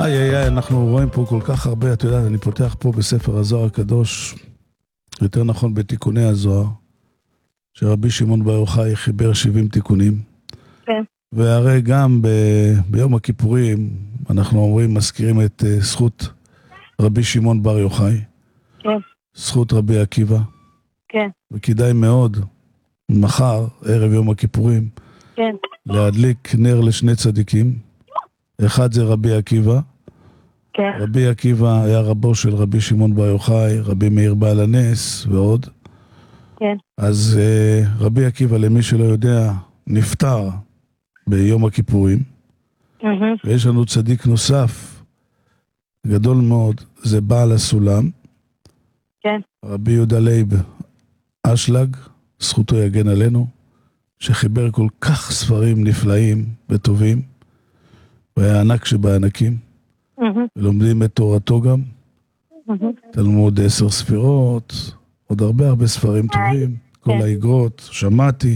אנחנו רואים פה כל כך הרבה, אתה יודע, אני פותח פה בספר הזוהר הקדוש, יותר נכון בתיקוני הזוהר, שרבי שמעון בר יוחאי חיבר 70 תיקונים. כן. והרי גם ביום הכיפורים, אנחנו אומרים, מזכירים את זכות רבי שמעון בר יוחאי, כן. זכות רבי עקיבא. כן. וכדאי מאוד, מחר, ערב יום הכיפורים, כן. להדליק נר לשני צדיקים. אחד זה רבי עקיבא. כן. רבי עקיבא היה רבו של רבי שמעון בר יוחאי, רבי מאיר בעל הנס ועוד. כן. אז רבי עקיבא, למי שלא יודע, נפטר ביום הכיפורים. ויש לנו צדיק נוסף, גדול מאוד, זה בעל הסולם. כן. רבי יהודה לייב אשלג, זכותו יגן עלינו, שחיבר כל כך ספרים נפלאים וטובים, והיה ענק שבענקים, ולומדים את תורתו גם, תלמוד 10 ספירות, עוד הרבה ספרים טובים, כל האגרות, שמעתי,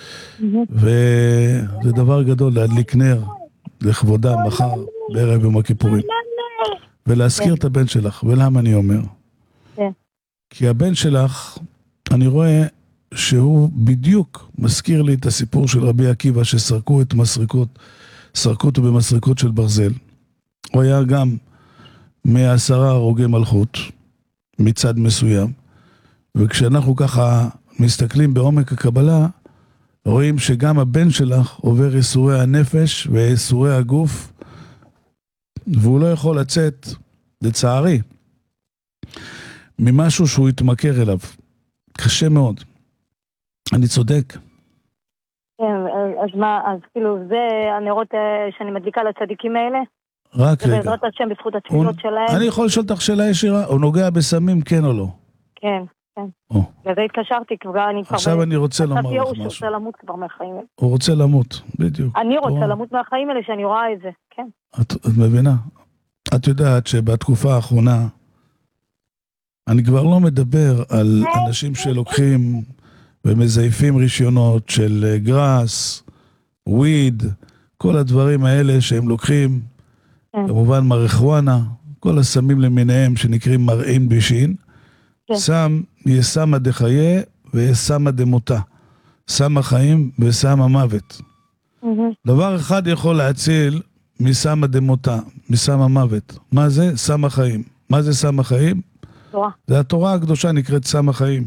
וזה דבר גדול להדליק נר לכבודם מחר בערב יום הכיפורים, ולהזכיר את הבן שלך. ולמה אני אומר? כי הבן שלך, אני רואה שהוא בדיוק מזכיר לי את הסיפור של רבי עקיבא, שסרקו את מסריקות, סרקו אותו במסריקות של ברזל. הוא היה גם 10 הרוגי מלכות מצד מסוים, וכשאנחנו ככה מסתכלים בעומק הקבלה, רואים שגם הבן שלך עובר ייסורי הנפש וייסורי הגוף, והוא לא יכול לצאת, לצערי, ממשהו שהוא יתמכר אליו. קשה מאוד. אני צודק. כן, אז מה, אז כאילו זה הנרות שאני מדליקה לצדיקים האלה? רק רגע. זה בעזרת השם בזכות התפילות שלהם? אני יכול לשאול אותך שאלה ישירה, הוא נוגע בסמים כן או לא? כן, כן. וזה התקשרתי כבר, אני כבר... עכשיו אני רוצה לומר לך משהו. הוא רוצה למות כבר מהחיים האלה. הוא רוצה למות, בדיוק. אני רוצה למות מהחיים האלה שאני רואה את זה, כן. את מבינה? את יודעת שבתקופה האחרונה, אני כבר לא מדבר על אנשים שלוקחים ומזייפים רישיונות של גראס, וויד, כל הדברים האלה שהם לוקחים, כמובן מריחואנה, כל הסמים למיניהם שנקראים מרעין בישין, סם, יש סמא דחיה ויש סמא דמותה, סם החיים וסם המוות. דבר אחד יכול להציל מסמא דמותה, מסם המוות. מה זה? סם החיים. מה זה סם החיים? תורה. זה התורה הקדושה, נקראת סם החיים.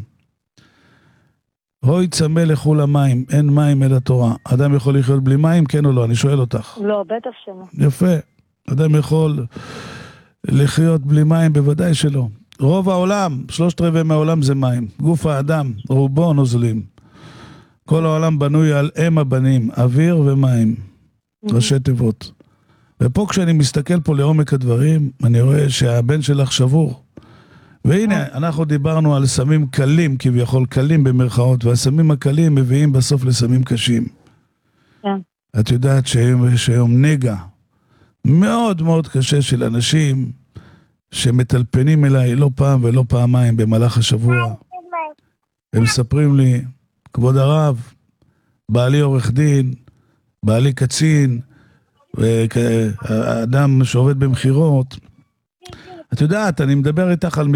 הוי צמא לכו למים, אין מים אלא תורה. אדם יכול לחיות בלי מים, כן או לא? אני שואל אותך. לא, בטח שלא. יפה. אדם יכול לחיות בלי מים, בוודאי שלא. רוב העולם, 3/4 מהעולם זה מים. גוף האדם, רובו נוזלים. כל העולם בנוי על אם הבנים, אוויר ומים. ראשי תיבות. ופה כשאני מסתכל פה לעומק הדברים, אני רואה שהבן שלך שבור. והנה, אנחנו דיברנו על סמים קלים, כביכול קלים במרכאות, והסמים הקלים מביאים בסוף לסמים קשים. את יודעת שהיום נגע מאוד מאוד קשה של אנשים שמטלפנים אליי לא פעם ולא פעמיים במהלך השבוע. הם מספרים לי, כבוד הרב, בעלי עורך דין, בעלי קצין, אדם שעובד במחירות. את יודעת, אני מדבר איתך על